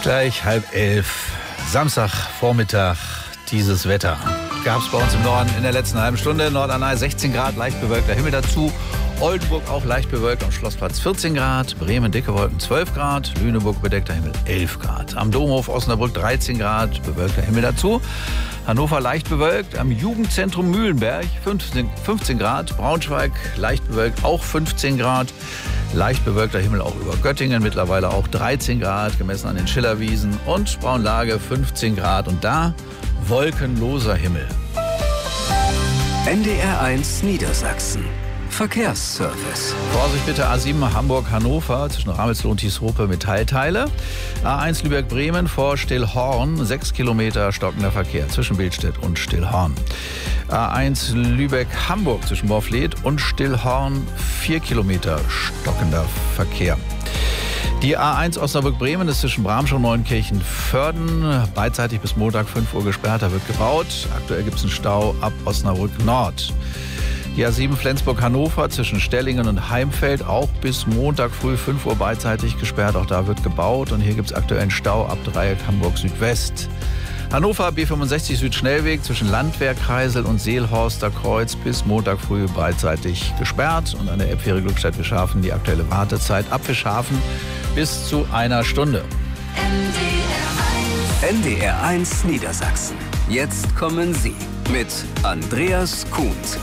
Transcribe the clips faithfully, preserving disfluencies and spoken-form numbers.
Gleich halb elf, Samstagvormittag, dieses Wetter. Gab es bei uns im Norden in der letzten halben Stunde. Norderney sechzehn Grad, leicht bewölkter Himmel dazu. Oldenburg auch leicht bewölkt, am Schlossplatz vierzehn Grad. Bremen dicke Wolken zwölf Grad. Lüneburg bedeckter Himmel elf Grad. Am Domhof Osnabrück dreizehn Grad, bewölkter Himmel dazu. Hannover leicht bewölkt. Am Jugendzentrum Mühlenberg fünfzehn Grad. Braunschweig leicht bewölkt, auch fünfzehn Grad. Leicht bewölkter Himmel auch über Göttingen, mittlerweile auch dreizehn Grad, gemessen an den Schillerwiesen. Und Braunlage fünfzehn Grad. Und da wolkenloser Himmel. N D R eins Niedersachsen. Verkehrsservice. Vorsicht bitte, A sieben Hamburg-Hannover zwischen Ramelsloh und Tiesrope Metallteile. A eins Lübeck-Bremen vor Stillhorn, sechs Kilometer stockender Verkehr zwischen Bildstedt und Stillhorn. A eins Lübeck-Hamburg zwischen Morfleet und Stillhorn, vier Kilometer stockender Verkehr. Die A eins Osnabrück-Bremen ist zwischen Bramsch und Neunkirchen-Vörden beidseitig bis Montag fünf Uhr gesperrt, da wird gebaut. Aktuell gibt es einen Stau ab Osnabrück-Nord. Die A sieben Flensburg-Hannover zwischen Stellingen und Heimfeld auch bis Montag früh fünf Uhr beidseitig gesperrt. Auch da wird gebaut und hier gibt es aktuell einen Stau ab Dreieck Hamburg-Südwest. Hannover B fünfundsechzig Südschnellweg zwischen Landwehrkreisel und Seelhorster Kreuz bis Montag früh beidseitig gesperrt. Und an der Elbfähre Glückstadt-Wischhafen die aktuelle Wartezeit ab Wischhafen bis zu einer Stunde. N D R eins Niedersachsen. Jetzt kommen Sie mit Andreas Kuhns.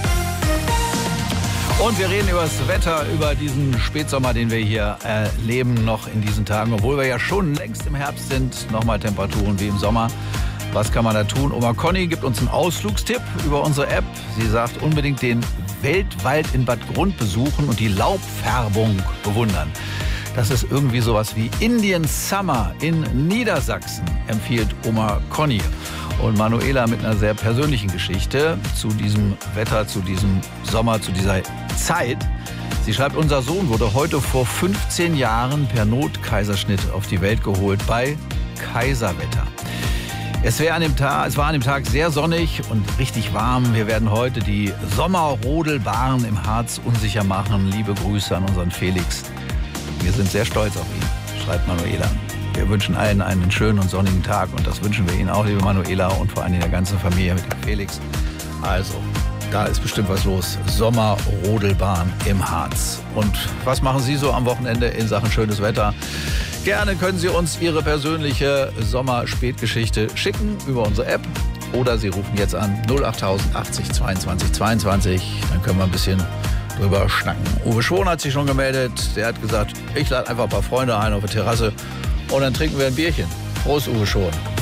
Und wir reden über das Wetter, über diesen Spätsommer, den wir hier erleben noch in diesen Tagen. Obwohl wir ja schon längst im Herbst sind, nochmal Temperaturen wie im Sommer. Was kann man da tun? Oma Conny gibt uns einen Ausflugstipp über unsere App. Sie sagt, unbedingt den Weltwald in Bad Grund besuchen und die Laubfärbung bewundern. Das ist irgendwie sowas wie Indian Summer in Niedersachsen, empfiehlt Oma Conny. Und Manuela mit einer sehr persönlichen Geschichte zu diesem Wetter, zu diesem Sommer, zu dieser Zeit. Sie schreibt, unser Sohn wurde heute vor fünfzehn Jahren per Notkaiserschnitt auf die Welt geholt bei Kaiserwetter. Es, wäre an dem Tag, es war an dem Tag sehr sonnig und richtig warm. Wir werden heute die Sommerrodelbahn im Harz unsicher machen. Liebe Grüße an unseren Felix. Wir sind sehr stolz auf ihn, schreibt Manuela. Wir wünschen allen einen schönen und sonnigen Tag und das wünschen wir Ihnen auch, liebe Manuela, und vor allem der ganzen Familie mit dem Felix. Also, da ist bestimmt was los. Sommerrodelbahn im Harz. Und was machen Sie so am Wochenende in Sachen schönes Wetter? Gerne können Sie uns Ihre persönliche Sommerspätgeschichte schicken über unsere App oder Sie rufen jetzt an null acht tausend achtzig zweiundzwanzig zweiundzwanzig. Dann können wir ein bisschen drüber schnacken. Uwe Schwon hat sich schon gemeldet. Der hat gesagt, ich lade einfach ein paar Freunde ein auf der Terrasse und dann trinken wir ein Bierchen. Prost, Uwe Schwon.